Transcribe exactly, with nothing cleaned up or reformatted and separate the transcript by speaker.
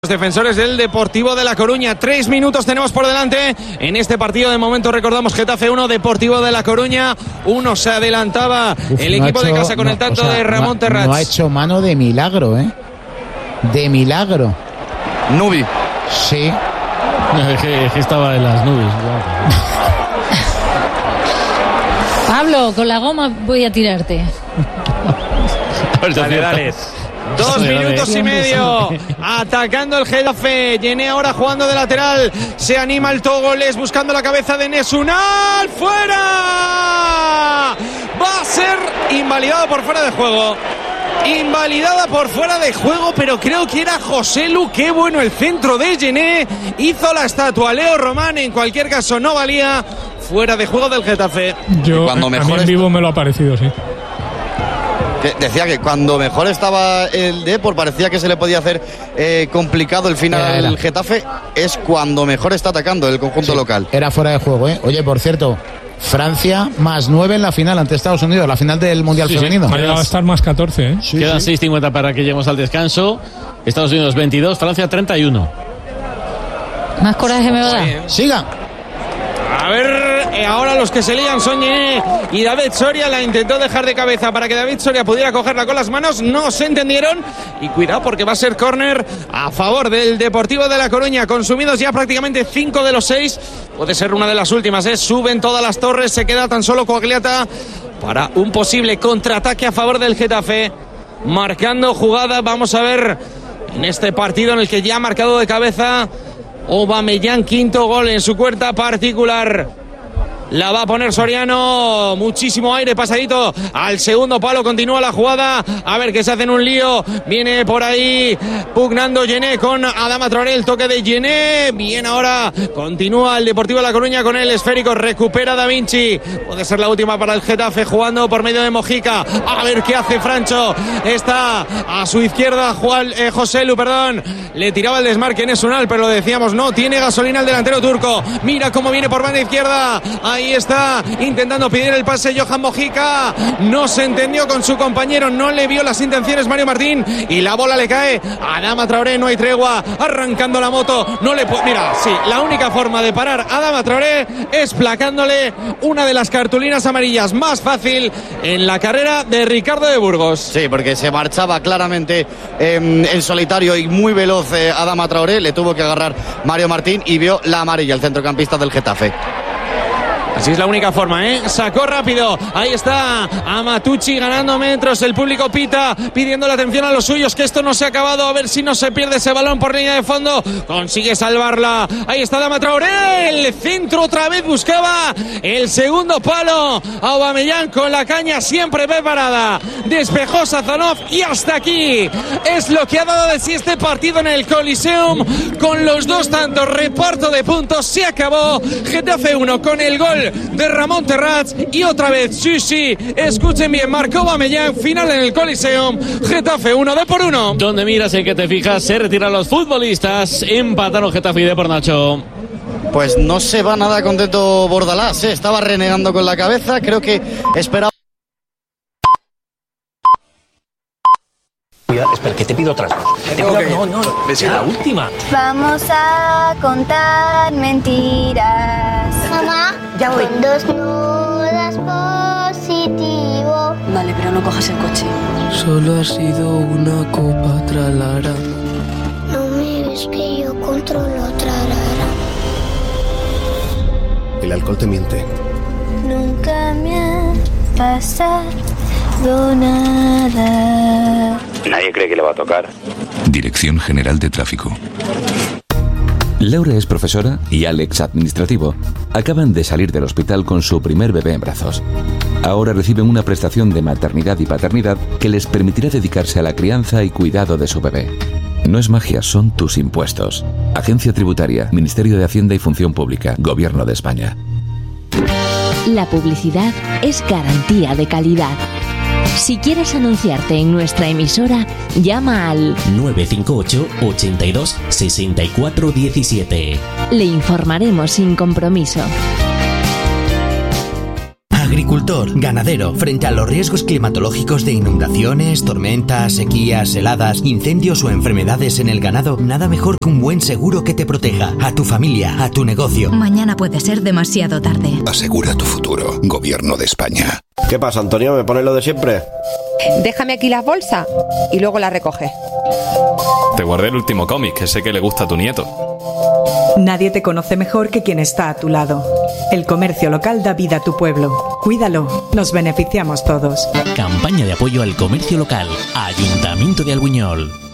Speaker 1: Defensores del Deportivo de La Coruña. Tres minutos tenemos por delante en este partido. De momento recordamos Getafe uno, Deportivo de La Coruña uno. Se adelantaba Uf, el
Speaker 2: no
Speaker 1: equipo
Speaker 2: hecho,
Speaker 1: de casa con
Speaker 2: no,
Speaker 1: el tanto
Speaker 2: o sea,
Speaker 1: de Ramón
Speaker 2: no,
Speaker 1: Terrats.
Speaker 2: No ha hecho mano de milagro, ¿eh? De milagro.
Speaker 3: Nubi.
Speaker 2: Sí.
Speaker 4: que, que estaba en las nubes.
Speaker 5: Pablo, con la goma voy a tirarte.
Speaker 1: Dale, dale. Dos minutos y medio atacando el Getafe. Yené ahora jugando de lateral. Se anima el Togoles buscando la cabeza de Nesunal. ¡Fuera! Va a ser invalidado por fuera de juego. Invalidada por fuera de juego, pero creo que era Joselu. Qué bueno el centro de Yené. Hizo la estatua Leo Román. En cualquier caso no valía. Fuera de juego del Getafe.
Speaker 6: Yo cuando mejor a mí en vivo me lo ha parecido, sí.
Speaker 3: Decía que cuando mejor estaba el Depor parecía que se le podía hacer eh, complicado el final
Speaker 2: Era, era.
Speaker 3: al Getafe. Es cuando mejor está atacando el conjunto
Speaker 2: Sí,
Speaker 3: local.
Speaker 2: Era fuera de juego, ¿eh? Oye, por cierto, Francia más nueve en la final ante Estados Unidos, la final del Mundial
Speaker 6: sí,
Speaker 2: Femenino.
Speaker 6: Sí. Va a estar más catorce, ¿eh?
Speaker 4: Sí, Quedan sí. seis cincuenta para que lleguemos al descanso. Estados Unidos veintidós, Francia treinta y uno.
Speaker 5: Más coraje me va a dar.
Speaker 2: Siga.
Speaker 1: A ver, eh, ahora los que se lían son Yené y David Soria. La intentó dejar de cabeza para que David Soria pudiera cogerla con las manos. No se entendieron. Y cuidado porque va a ser córner a favor del Deportivo de La Coruña. Consumidos ya prácticamente cinco de los seis. Puede ser una de las últimas, ¿eh? Suben todas las torres. Se queda tan solo Coagliata para un posible contraataque a favor del Getafe. Marcando jugada. Vamos a ver en este partido en el que ya ha marcado de cabeza Aubameyang, quinto gol en su cuenta particular. La va a poner Soriano, muchísimo aire, pasadito al segundo palo, continúa la jugada, a ver que se hacen un lío, viene por ahí pugnando Yené con Adama Traoré, el toque de Yené, bien ahora, continúa el Deportivo de La Coruña con el esférico, recupera Da Vinci, puede ser la última para el Getafe jugando por medio de Mojica, a ver qué hace Francho, está a su izquierda Juan, eh, Joselu, perdón, le tiraba el desmarque en Esunal, pero lo decíamos, no, tiene gasolina el delantero turco, mira cómo viene por banda izquierda, ahí Ahí está intentando pedir el pase Johan Mojica. No se entendió con su compañero. No le vio las intenciones Mario Martín. Y la bola le cae a Adama Traoré. No hay tregua. Arrancando la moto. No le puede. Mira, sí, la única forma de parar a Adama Traoré es placándole una de las cartulinas amarillas más fácil en la carrera de Ricardo de Burgos.
Speaker 3: Sí, porque se marchaba claramente eh, en solitario y muy veloz eh, Adama Traoré. Le tuvo que agarrar Mario Martín y vio la amarilla, el centrocampista del Getafe.
Speaker 1: Así es la única forma, ¿eh? Sacó rápido. Ahí está Amatucci ganando metros. El público pita, pidiendo la atención a los suyos, que esto no se ha acabado. A ver si no se pierde ese balón por línea de fondo. Consigue salvarla. Ahí está Adama Traoré. El centro otra vez buscaba el segundo palo. Aubameyang con la caña siempre preparada. Despejó Sazonov y hasta aquí es lo que ha dado de sí este partido en el Coliseum. Con los dos tantos, reparto de puntos. Se acabó. Getafe uno con el gol de Ramón Terrats y otra vez, sí, sí, escuchen bien, marcó Aubameyang, final en el Coliseum, Getafe uno, de por uno.
Speaker 4: Donde miras, en que te fijas, se retiran los futbolistas, empataron Getafe y de por Nacho.
Speaker 3: Pues no se va nada contento Bordalás, ¿eh? Estaba renegando con la cabeza, creo que esperaba.
Speaker 7: Espera, que te pido otras dos. Te pido,
Speaker 3: Okay.
Speaker 7: No, no, no. La última.
Speaker 8: Vamos a contar mentiras.
Speaker 9: Mamá,
Speaker 8: ya voy.
Speaker 9: Con dos nudas positivo.
Speaker 8: Vale, pero no cojas el coche.
Speaker 10: Solo ha sido una copa, tralara.
Speaker 9: No me ves que yo controlo, tralara.
Speaker 11: El alcohol te miente.
Speaker 8: Nunca me ha pasado nada.
Speaker 12: Nadie cree que le va a tocar.
Speaker 13: Dirección General de Tráfico. Laura es profesora y Alex administrativo. Acaban de salir del hospital con su primer bebé en brazos. Ahora reciben una prestación de maternidad y paternidad que les permitirá dedicarse a la crianza y cuidado de su bebé. No es magia, son tus impuestos. Agencia Tributaria, Ministerio de Hacienda y Función Pública, Gobierno de España.
Speaker 14: La publicidad es garantía de calidad. Si quieres anunciarte en nuestra emisora, llama al
Speaker 7: nueve cinco ocho, ochenta y dos, sesenta y cuatro diecisiete.
Speaker 14: Le informaremos sin compromiso.
Speaker 11: Agricultor, ganadero, frente a los riesgos climatológicos de inundaciones, tormentas, sequías, heladas, incendios o enfermedades en el ganado, nada mejor que un buen seguro que te proteja a tu familia, a tu negocio.
Speaker 12: Mañana puede ser demasiado tarde.
Speaker 15: Asegura tu futuro. Gobierno de España.
Speaker 16: ¿Qué pasa, Antonio? ¿Me pones lo de siempre?
Speaker 17: Déjame aquí la bolsa y luego la recoge.
Speaker 18: Te guardé el último cómic, que sé que le gusta a tu nieto.
Speaker 19: Nadie te conoce mejor que quien está a tu lado. El comercio local da vida a tu pueblo. Cuídalo, nos beneficiamos todos.
Speaker 7: Campaña de apoyo al comercio local. Ayuntamiento de Albuñol.